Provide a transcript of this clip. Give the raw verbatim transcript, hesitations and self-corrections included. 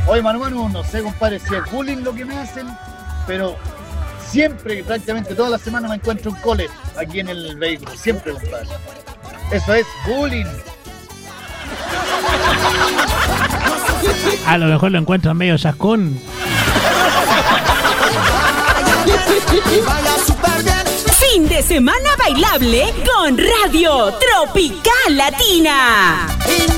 Oye, mano, mano, no sé, compadre, si es bullying lo que me hacen, pero siempre, prácticamente toda la semana me encuentro un cole aquí en el vehículo. Siempre, compadre. Eso es bullying. A lo mejor lo encuentran medio chascón. Fin de semana bailable con Radio Tropical Latina.